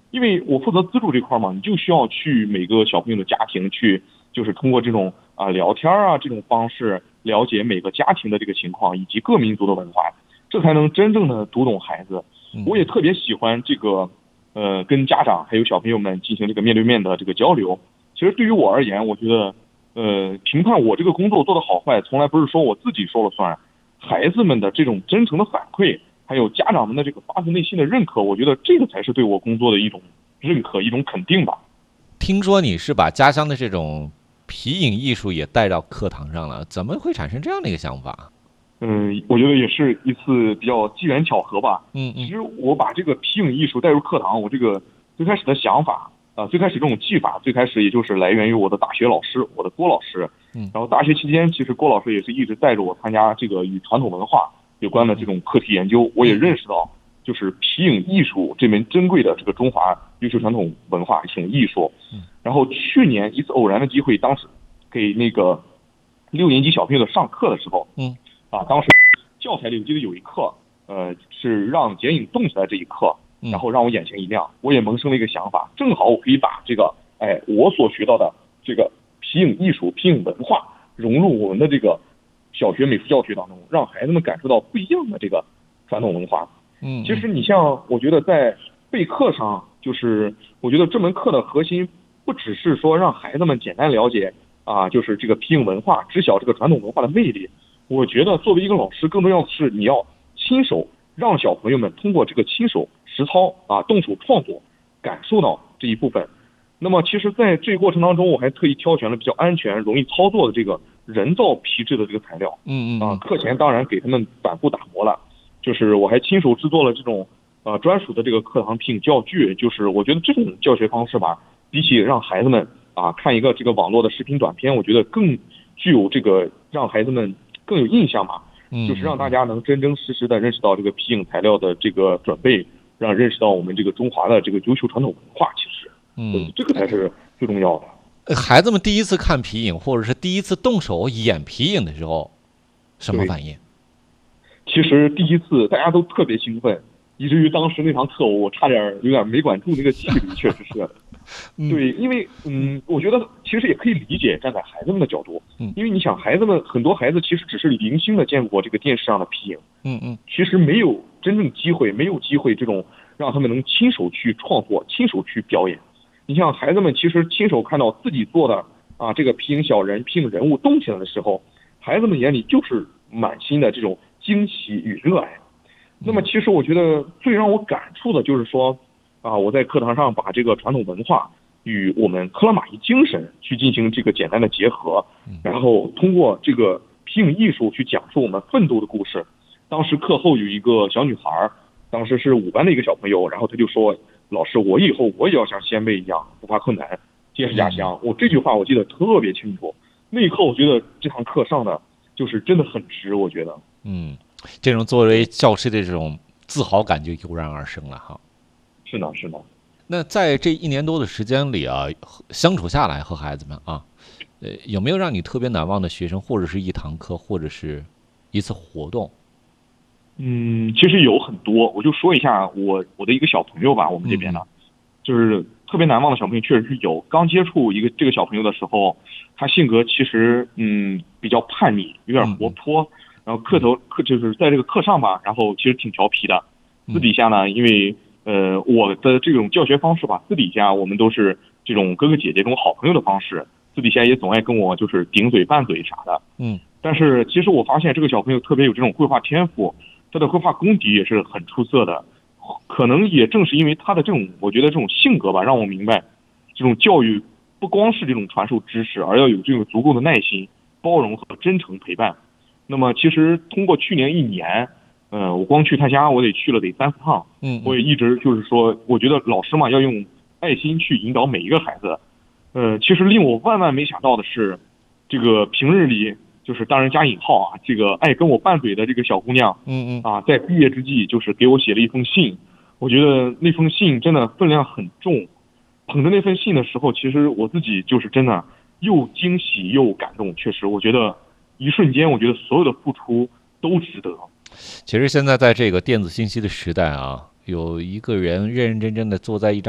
因为我负责资助这块嘛，你就需要去每个小朋友的家庭去，就是通过这种聊天啊这种方式了解每个家庭的这个情况以及各民族的文化，这才能真正的读懂孩子。我也特别喜欢这个跟家长还有小朋友们进行这个面对面的这个交流。其实对于我而言，我觉得评判我这个工作做得好坏，从来不是说我自己说了算，孩子们的这种真诚的反馈，还有家长们的这个发自内心的认可，我觉得这个才是对我工作的一种认可，一种肯定吧。 听说你是把家乡的这种皮影艺术也带到课堂上了，怎么会产生这样的一个想法？ 我觉得也是一次比较机缘巧合吧。其嗯嗯实我把这个皮影艺术带入课堂，我这个最开始的想法最开始这种技法，最开始也就是来源于我的大学老师，我的郭老师。然后大学期间，其实郭老师也是一直带着我参加这个与传统文化有关的这种课题研究。我也认识到，就是皮影艺术这门珍贵的这个中华优秀传统文化这种艺术。然后去年一次偶然的机会，当时给那个6年级小朋友的上课的时候，当时教材里我记得有一课，是让剪影动起来这一课，然后让我眼前一亮，我也萌生了一个想法，正好我可以把这个，我所学到的这个皮影艺术、皮影文化融入我们的这个小学美术教学当中，让孩子们感受到不一样的这个传统文化。其实你像，我觉得在备课上，就是我觉得这门课的核心不只是说让孩子们简单了解就是这个皮影文化，知晓这个传统文化的魅力。我觉得作为一个老师，更重要的是你要亲手让小朋友们通过这个亲手实操动手创作，感受到这一部分。那么其实在这个过程当中，我还特意挑选了比较安全、容易操作的这个人造皮质的这个材料。课前当然给他们反复打磨了，就是我还亲手制作了这种专属的这个课堂皮影教具。就是我觉得这种教学方式吧，比起让孩子们看一个这个网络的视频短片，我觉得更具有这个让孩子们更有印象嘛。就是让大家能真真实实的认识到这个皮影材料的这个准备，让认识到我们这个中华的这个优秀传统文化。其实这个才是最重要的。 孩子们第一次看皮影，或者是第一次动手演皮影的时候，什么反应？ 其实第一次大家都特别兴奋，以至于当时那堂课我差点有点没管住那个纪律。确实是对，因为我觉得其实也可以理解，站在孩子们的角度，因为你想，很多孩子其实只是零星的见过这个电视上的皮影，其实没有真正机会，没有机会这种让他们能亲手去创作，亲手去表演。你像孩子们其实亲手看到自己做的这个皮影小人、皮影人物动起来的时候，孩子们眼里就是满心的这种惊喜与热爱。那么其实我觉得最让我感触的就是说我在课堂上把这个传统文化与我们克拉玛依精神去进行这个简单的结合，然后通过这个皮影艺术去讲述我们奋斗的故事。当时课后有一个小女孩，当时是5班的一个小朋友，然后她就说：“老师，我以后我也要像先辈一样不怕困难，坚持家乡。”我这句话我记得特别清楚。那一刻我觉得这堂课上的就是真的很值，我觉得。 这种作为教师的这种自豪感就油然而生了哈。 是的，是的。 那在这1年多的时间里相处下来和孩子们有没有让你特别难忘的学生，或者是一堂课，或者是一次活动？ 其实有很多，我就说一下我的一个小朋友吧，我们这边的，就是特别难忘的小朋友确实是有。刚接触这个小朋友的时候，他性格其实比较叛逆，有点活泼，然后就是在这个课上吧，然后其实挺调皮的。私底下呢，因为我的这种教学方式吧，私底下我们都是这种哥哥姐姐这种好朋友的方式，私底下也总爱跟我就是顶嘴拌嘴啥的。但是其实我发现这个小朋友特别有这种绘画天赋，他的绘画功底也是很出色的。可能也正是因为他的这种，我觉得这种性格吧，让我明白，这种教育不光是这种传授知识，而要有这种足够的耐心、包容和真诚陪伴。那么其实通过去年1年，我光去他家我得去了3、4趟。我也一直就是说，我觉得老师嘛要用爱心去引导每一个孩子。其实令我万万没想到的是，这个平日里就是当然加引号这个爱跟我拌嘴的这个小姑娘，在毕业之际就是给我写了一封信。我觉得那封信真的分量很重，捧着那份信的时候，其实我自己就是真的又惊喜又感动。确实，我觉得一瞬间，我觉得所有的付出都值得。 其实现在在这个电子信息的时代有一个人认认真真的坐在一张